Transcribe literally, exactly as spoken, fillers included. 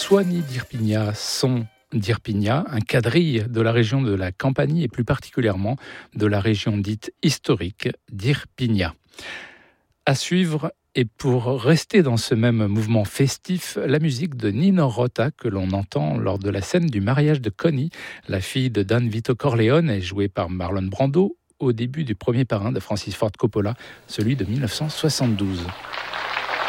Suoni d'Irpinia, son d'Irpinia, un quadrille de la région de la Campanie et plus particulièrement de la région dite historique d'Irpinia. À suivre, et pour rester dans ce même mouvement festif, la musique de Nino Rota que l'on entend lors de la scène du mariage de Connie, la fille de Don Vito Corleone, est jouée par Marlon Brando au début du premier parrain de Francis Ford Coppola, celui de mille neuf cent soixante-douze.